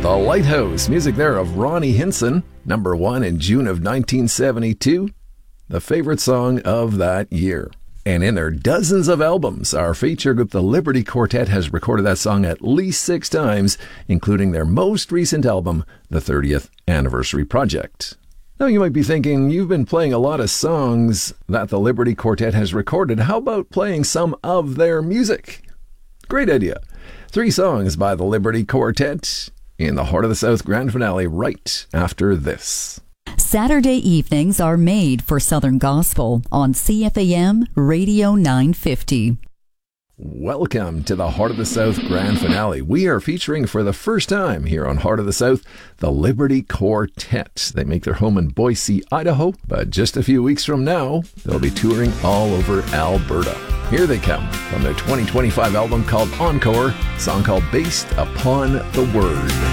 The Lighthouse, music there of Ronnie Hinson, number 1 in June of 1972, the favorite song of that year. And in their dozens of albums, our feature group, the Liberty Quartet, has recorded that song at least 6 times, including their most recent album, the 30th Anniversary Project. Now you might be thinking, you've been playing a lot of songs that the Liberty Quartet has recorded. How about playing some of their music? Great idea. 3 songs by the Liberty Quartet in the Heart of the South grand finale right after this. Saturday evenings are made for Southern Gospel on CFAM Radio 950. Welcome to the Heart of the South grand finale. We are featuring for the first time here on Heart of the South, the Liberty Quartet. They make their home in Boise, Idaho, but just a few weeks from now, they'll be touring all over Alberta. Here they come from their 2025 album called Encore, a song called Based Upon the Word.